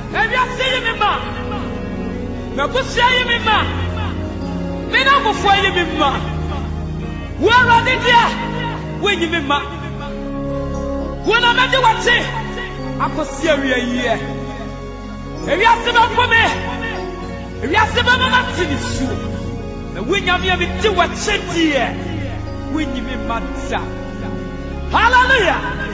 Maybe I see you, Mima. No, good say you, Mima. Mina before you, Mima. Where are they there? When you, Mima. When I met you, what's it? I could see you here. Maybe I see them for me. Maybe I see them not to the shoe. And when you have me do what's it here. When you, Mima. Hallelujah.